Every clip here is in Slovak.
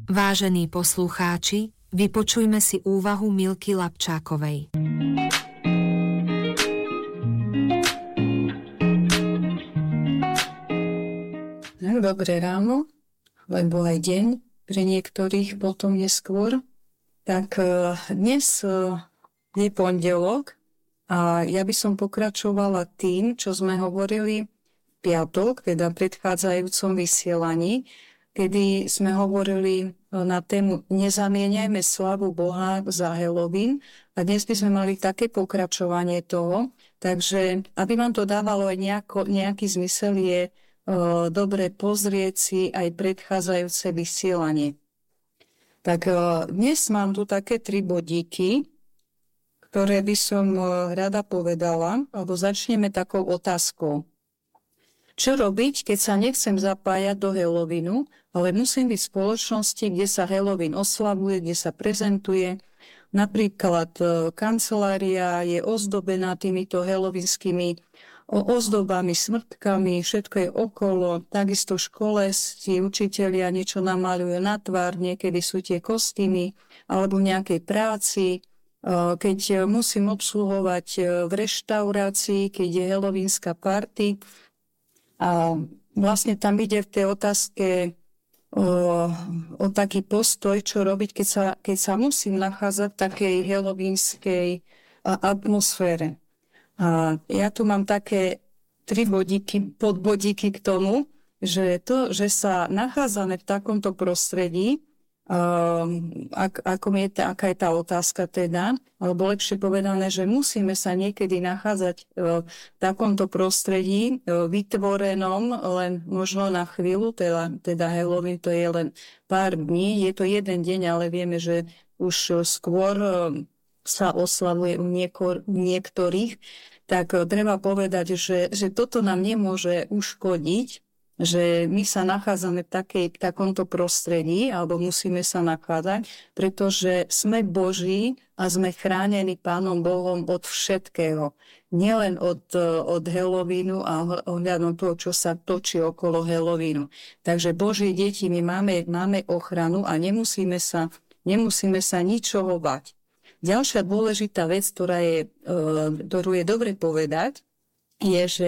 Vážení poslucháči, vypočujme si úvahu Milky Lapčákovej. Dobré ráno, lebo aj deň pre niektorých potom neskôr. Tak dnes je pondelok a ja by som pokračovala tým, čo sme hovorili v piatok, teda predchádzajúcom vysielaní, kedy sme hovorili na tému Nezamieňajme slavu Boha za Halloween a dnes by sme mali také pokračovanie toho, takže aby vám to dávalo aj nejaký zmysel, je dobre pozrieť si aj predchádzajúce vysielanie. Tak dnes mám tu také 3 bodíky, ktoré by som rada povedala, alebo začneme takou otázkou. Čo robiť, keď sa nechcem zapájať do Halloweenu, ale musím byť v spoločnosti, kde sa Halloween oslavuje, kde sa prezentuje. Napríklad kancelária je ozdobená týmito halloweenskými ozdobami, smrtkami, všetko je okolo. Takisto v škole si učitelia niečo namalujú na tvár, niekedy sú tie kostýmy, alebo v nejakej práci. Keď musím obsluhovať v reštaurácii, keď je halloweenská party, a vlastne tam ide v tej otázke o taký postoj, čo robiť, keď sa musím nachádzať v takej halloweenskej atmosfére. A ja tu mám také 3 podbodíky k tomu, že to, že sa nachádzame v takomto prostredí, aká je tá otázka teda, alebo lepšie povedané, že musíme sa niekedy nachádzať v takomto prostredí vytvorenom len možno na chvíľu, teda Halloween to je len pár dní, je to jeden deň, ale vieme, že už skôr sa oslavuje u niektorých, tak treba povedať, že toto nám nemôže uškodiť, že my sa nachádzame v takomto prostredí, alebo musíme sa nachádzať, pretože sme Boží a sme chránení Pánom Bohom od všetkého. Nielen od Halloweenu a ohľadom toho, čo sa točí okolo Halloweenu. Takže Boží deti, my máme ochranu a nemusíme sa ničoho bať. Ďalšia dôležitá vec, ktorú je dobre povedať, je, že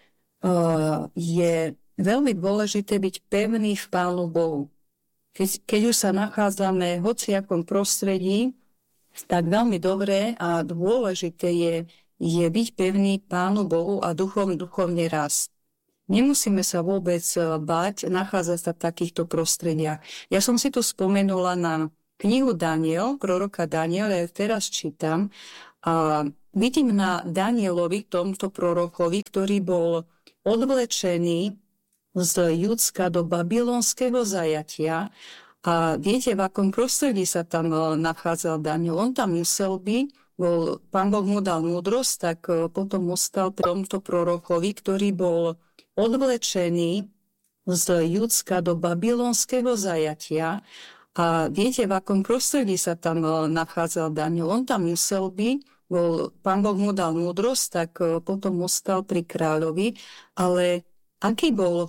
je veľmi dôležité byť pevný v Pánu Bohu. Keď už sa nachádzame v hociakom prostredí, tak veľmi dobré a dôležité je byť pevný Pánu Bohu a duchovne rast. Nemusíme sa vôbec báť nachádzať sa v takýchto prostrediach. Ja som si tu spomenula na knihu Daniel, proroka Daniela, ja teraz čítam a vidím na Danielovi, tomto prorokovi, ktorý bol odvlečený z Judska do babylonského zajatia. A viete, v akom prostredí sa tam nachádzal Daniel? On tam musel byť, Pán Boh mu dal múdrosť, tak potom ostal pri tomto prorokovi, ktorý bol odvlečený z Judska do babylonského zajatia. A viete, v akom prostredí sa tam nachádzal Daniel? On tam musel byť, Pán Boh mu dal múdrosť, tak potom ostal pri kráľovi, ale aký bol